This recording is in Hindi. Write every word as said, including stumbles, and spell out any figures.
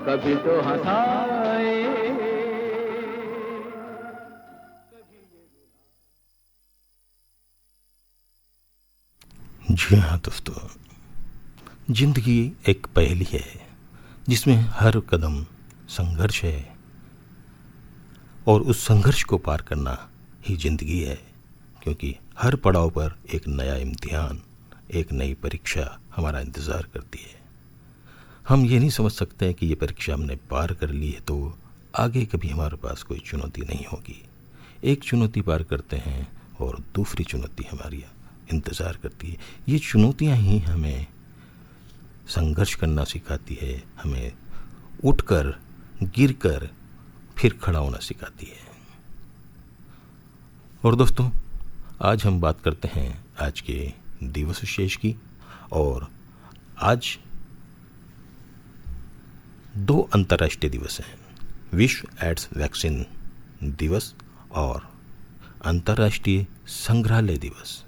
कभी तो हंसाए। जी हाँ दोस्तों, जिंदगी एक पहेली है जिसमें हर कदम संघर्ष है और उस संघर्ष को पार करना ही जिंदगी है, क्योंकि हर पड़ाव पर एक नया इम्तिहान, एक नई परीक्षा हमारा इंतज़ार करती है। हम ये नहीं समझ सकते हैं कि ये परीक्षा हमने पार कर ली है तो आगे कभी हमारे पास कोई चुनौती नहीं होगी। एक चुनौती पार करते हैं और दूसरी चुनौती हमारी इंतज़ार करती है। ये चुनौतियाँ ही हमें संघर्ष करना सिखाती है, हमें उठकर, गिरकर फिर खड़ा होना सिखाती है। और दोस्तों, आज हम बात करते हैं आज के दिवस विशेष की। और आज दो अंतर्राष्ट्रीय दिवस हैं, विश्व एड्स वैक्सीन दिवस और अंतर्राष्ट्रीय संग्रहालय दिवस।